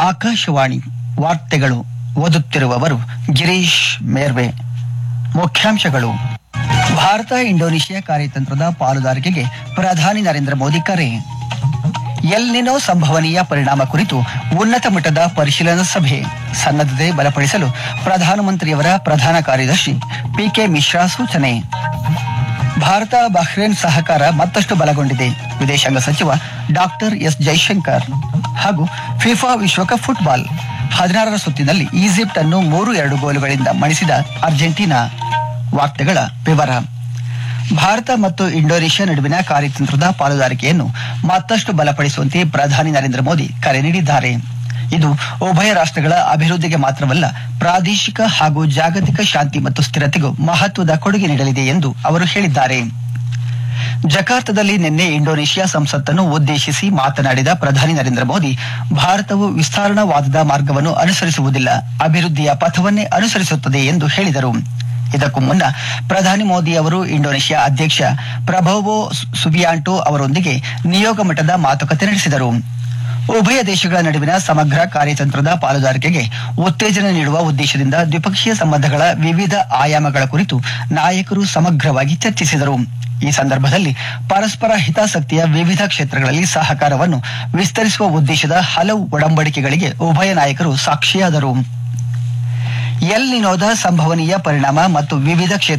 ಆಕಾಶವಾಣಿ ವಾರ್ತೆಗಳು ಓದುತ್ತಿರುವವರು ಗಿರೀಶ್ ಮೇರ್ವೆ. ಮುಖ್ಯಾಂಶಗಳು. ಭಾರತ ಇಂಡೋನೇಷಿಯಾ ಕಾರ್ಯತಂತ್ರದ ಪಾಲುದಾರಿಕೆಗೆ ಪ್ರಧಾನಿ ನರೇಂದ್ರ ಮೋದಿ ಕರೆ. ಎಲ್ ನಿನೋ ಸಂಭವನೀಯ ಪರಿಣಾಮ ಕುರಿತು ಉನ್ನತ ಮಟ್ಟದ ಪರಿಶೀಲನಾ ಸಭೆ. ಸನ್ನದ್ಧತೆ ಬಲಪಡಿಸಲು ಪ್ರಧಾನಮಂತ್ರಿಯವರ ಪ್ರಧಾನ ಕಾರ್ಯದರ್ಶಿ ಪಿಕೆ ಮಿಶ್ರಾ ಸೂಚನೆ. ಭಾರತ ಬಹ್ರೇನ್ ಸಹಕಾರ ಮತ್ತಷ್ಟು ಬಲಗೊಂಡಿದೆ. ವಿದೇಶಾಂಗ ಸಚಿವ ಡಾಕ್ಟರ್ ಎಸ್ ಜೈಶಂಕರ್. ಹಾಗೂ ಫಿಫಾ ವಿಶ್ವಕಪ್ ಫುಟ್ಬಾಲ್ 16ರ ಸುತ್ತಿನಲ್ಲಿ ಈಜಿಪ್ಟ್ ಅನ್ನು 3-2 ಗೋಲುಗಳಿಂದ ಮಣಿಸಿದ ಅರ್ಜೆಂಟೀನಾ. ವಾರ್ತೆಗಳ ವಿವರ. ಭಾರತ ಮತ್ತು ಇಂಡೋನೇಷಿಯಾ ನಡುವಿನ ಕಾರ್ಯತಂತ್ರದ ಪಾಲುದಾರಿಕೆಯನ್ನು ಮತ್ತಷ್ಟು ಬಲಪಡಿಸುವಂತೆ ಪ್ರಧಾನಿ ನರೇಂದ್ರ ಮೋದಿ ಕರೆ ನೀಡಿದ್ದಾರೆ. ಇದು ಉಭಯ ರಾಷ್ಟ್ರಗಳ ಅಭಿವೃದ್ಧಿಗೆ ಮಾತ್ರವಲ್ಲ, ಪ್ರಾದೇಶಿಕ ಹಾಗೂ ಜಾಗತಿಕ ಶಾಂತಿ ಮತ್ತು ಸ್ಥಿರತೆಗೂ ಮಹತ್ವದ ಕೊಡುಗೆ ನೀಡಲಿದೆ ಎಂದು ಅವರು ಹೇಳಿದ್ದಾರೆ. ಜಕಾರ್ತದಲ್ಲಿ ನಿನ್ನೆ ಇಂಡೋನೇಷಿಯಾ ಸಂಸತ್ತನ್ನು ಉದ್ದೇಶಿಸಿ ಮಾತನಾಡಿದ ಪ್ರಧಾನಿ ನರೇಂದ್ರ ಮೋದಿ, ಭಾರತವು ವಿಸ್ತರಣಾವಾದದ ಮಾರ್ಗವನ್ನು ಅನುಸರಿಸುವುದಿಲ್ಲ, ಅಭಿವೃದ್ಧಿಯ ಪಥವನ್ನೇ ಅನುಸರಿಸುತ್ತದೆ ಎಂದು ಹೇಳಿದರು. ಇದಕ್ಕೂ ಮುನ್ನ ಪ್ರಧಾನಿ ಮೋದಿ ಅವರು ಇಂಡೋನೇಷಿಯಾ ಅಧ್ಯಕ್ಷ ಪ್ರಬೋವೋ ಸುಬಿಯಾಂಟೋ ಅವರೊಂದಿಗೆ ನಿಯೋಗ ಮಟ್ಟದ ಮಾತುಕತೆ ನಡೆಸಿದರು. ಉಭಯ ದೇಶಗಳ ನಡುವಿನ ಸಮಗ್ರ ಕಾರ್ಯತಂತ್ರದ ಪಾಲುದಾರಿಕೆಗೆ ಉತ್ತೇಜನ ನೀಡುವ ಉದ್ದೇಶದಿಂದ ದ್ವಿಪಕ್ಷೀಯ ಸಂಬಂಧಗಳ ವಿವಿಧ ಆಯಾಮಗಳ ಕುರಿತು ನಾಯಕರು ಸಮಗ್ರವಾಗಿ ಚರ್ಚಿಸಿದರು. ಈ ಸಂದರ್ಭದಲ್ಲಿ ಪರಸ್ಪರ ಹಿತಾಸಕ್ತಿಯ ವಿವಿಧ ಕ್ಷೇತ್ರಗಳಲ್ಲಿ ಸಹಕಾರವನ್ನು ವಿಸ್ತರಿಸುವ ಉದ್ದೇಶದ ಹಲವು ಒಡಂಬಡಿಕೆಗಳಿಗೆ ಉಭಯ ನಾಯಕರು ಸಾಕ್ಷಿಯಾದರು. ಎಲ್ ನಿನೋದ ಸಂಭವನೀಯ ಪರಿಣಾಮ ಮತ್ತು ವಿವಿಧ ಕ್ಷೇತ್ರ